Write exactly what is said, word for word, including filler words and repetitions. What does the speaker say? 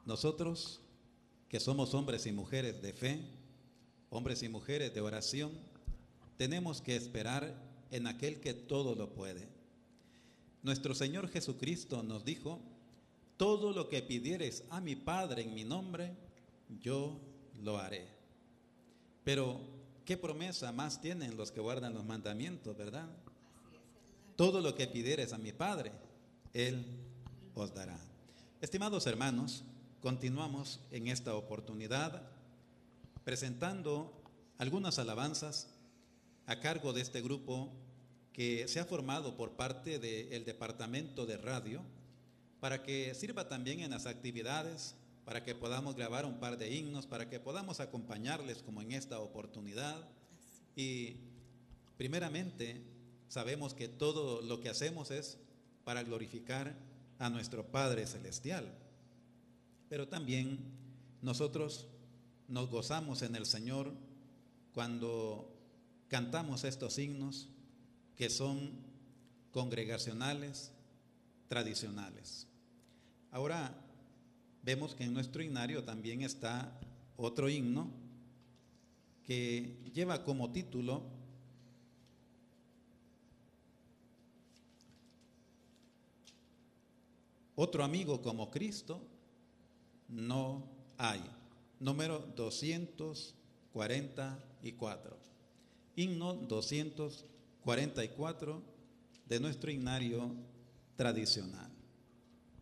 Nosotros, que somos hombres y mujeres de fe, hombres y mujeres de oración, tenemos que esperar en aquel que todo lo puede. Nuestro Señor Jesucristo nos dijo: todo lo que pidieres a mi Padre en mi nombre, yo lo haré. Pero, ¿qué promesa más tienen los que guardan los mandamientos, verdad? Todo lo que pidieres a mi Padre, Él os dará. Estimados hermanos, continuamos en esta oportunidad presentando algunas alabanzas a cargo de este grupo que se ha formado por parte del departamento de radio, para que sirva también en las actividades, para que podamos grabar un par de himnos, para que podamos acompañarles como en esta oportunidad. Y primeramente sabemos que todo lo que hacemos es para glorificar a nuestro Padre Celestial, pero también nosotros nos gozamos en el Señor cuando cantamos estos himnos que son congregacionales, tradicionales. Ahora vemos que en nuestro himnario también está otro himno que lleva como título Otro amigo como Cristo no hay. Número doscientos cuarenta y cuatro. Himno doscientos cuarenta y cuatro de nuestro himnario tradicional.